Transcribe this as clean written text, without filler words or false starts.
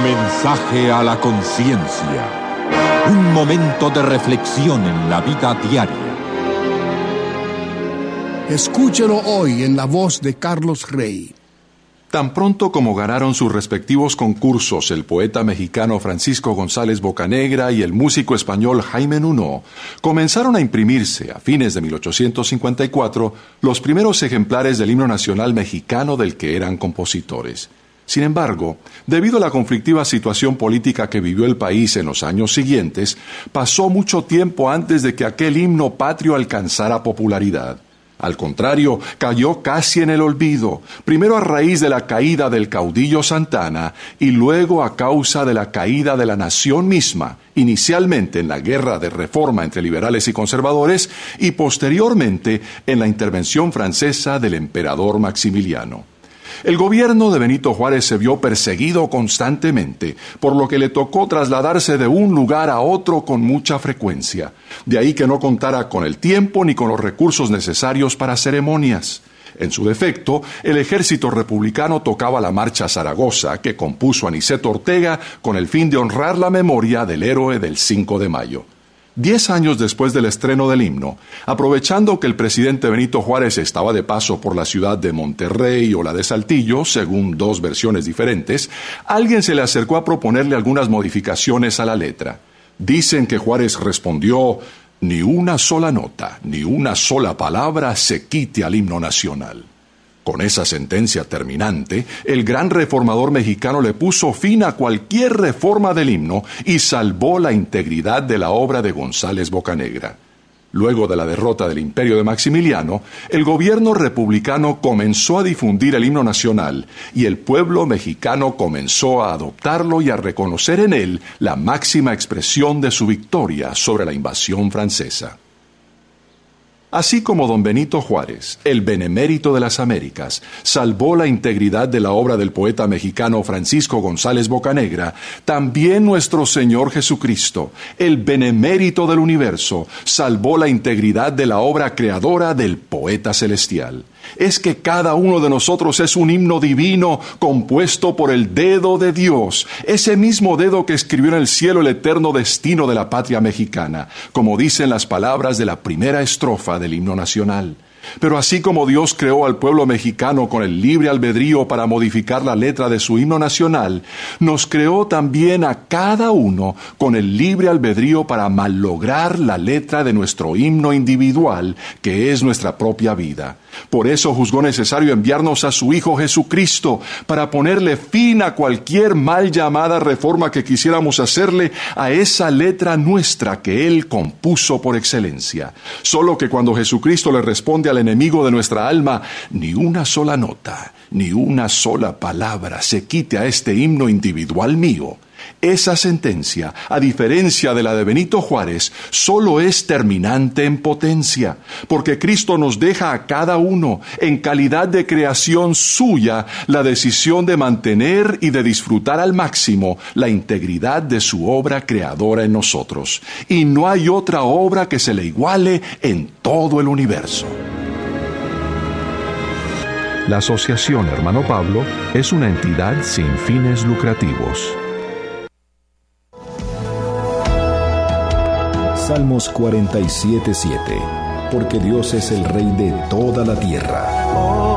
Mensaje a la conciencia. Un momento de reflexión en la vida diaria. Escúchelo hoy en la voz de Carlos Rey. Tan pronto como ganaron sus respectivos concursos el poeta mexicano Francisco González Bocanegra y el músico español Jaime Nuno, comenzaron a imprimirse, a fines de 1854, los primeros ejemplares del himno nacional mexicano del que eran compositores. Sin embargo, debido a la conflictiva situación política que vivió el país en los años siguientes, pasó mucho tiempo antes de que aquel himno patrio alcanzara popularidad. Al contrario, cayó casi en el olvido, primero a raíz de la caída del caudillo Santana y luego a causa de la caída de la nación misma, inicialmente en la guerra de reforma entre liberales y conservadores y posteriormente en la intervención francesa del emperador Maximiliano. El gobierno de Benito Juárez se vio perseguido constantemente, por lo que le tocó trasladarse de un lugar a otro con mucha frecuencia. De ahí que no contara con el tiempo ni con los recursos necesarios para ceremonias. En su defecto, el ejército republicano tocaba la marcha Zaragoza, que compuso Aniceto Ortega con el fin de honrar la memoria del héroe del 5 de mayo. 10 años después del estreno del himno, aprovechando que el presidente Benito Juárez estaba de paso por la ciudad de Monterrey o la de Saltillo, según dos versiones diferentes, alguien se le acercó a proponerle algunas modificaciones a la letra. Dicen que Juárez respondió: ni una sola nota, ni una sola palabra se quite al himno nacional. Con esa sentencia terminante, el gran reformador mexicano le puso fin a cualquier reforma del himno y salvó la integridad de la obra de González Bocanegra. Luego de la derrota del imperio de Maximiliano, el gobierno republicano comenzó a difundir el himno nacional y el pueblo mexicano comenzó a adoptarlo y a reconocer en él la máxima expresión de su victoria sobre la invasión francesa. Así como don Benito Juárez, el benemérito de las Américas, salvó la integridad de la obra del poeta mexicano Francisco González Bocanegra, también nuestro Señor Jesucristo, el benemérito del universo, salvó la integridad de la obra creadora del poeta celestial. Es que cada uno de nosotros es un himno divino compuesto por el dedo de Dios, ese mismo dedo que escribió en el cielo el eterno destino de la patria mexicana, como dicen las palabras de la primera estrofa del himno nacional. Pero así como Dios creó al pueblo mexicano con el libre albedrío para modificar la letra de su himno nacional, nos creó también a cada uno con el libre albedrío para malograr la letra de nuestro himno individual, que es nuestra propia vida. Por eso juzgó necesario enviarnos a su Hijo Jesucristo, para ponerle fin a cualquier mal llamada reforma que quisiéramos hacerle a esa letra nuestra que Él compuso por excelencia. Solo que cuando Jesucristo le responde al enemigo de nuestra alma, ni una sola nota, ni una sola palabra se quite a este himno individual mío. Esa sentencia, a diferencia de la de Benito Juárez, solo es terminante en potencia, porque Cristo nos deja a cada uno, en calidad de creación suya, la decisión de mantener y de disfrutar al máximo la integridad de su obra creadora en nosotros. Y no hay otra obra que se le iguale en todo el universo. La Asociación Hermano Pablo es una entidad sin fines lucrativos. Salmos 47:7. Porque Dios es el Rey de toda la tierra.